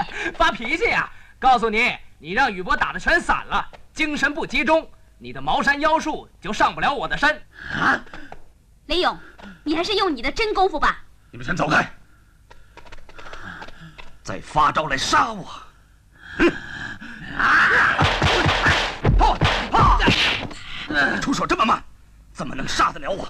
发脾气呀！告诉你，你让宇波打的全散了，精神不集中，你的茅山妖术就上不了我的身。 啊！ 雷勇，你还是用你的真功夫吧。 你们先走开，再发招来杀我！你出手这么慢，怎么能杀得了我？